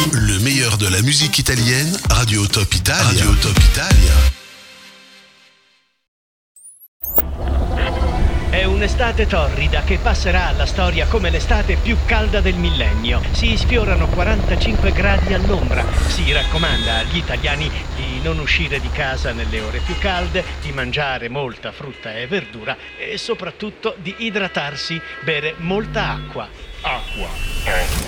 Le meilleur de la musique italienne, Radio Top Italia. Radio Top Italia. È un'estate torrida che passerà alla storia come l'estate più calda del millennio. Si sfiorano 45 gradi all'ombra. Si raccomanda agli italiani di non uscire di casa nelle ore più calde, di mangiare molta frutta e verdura e soprattutto di idratarsi, bere molta acqua. Acqua.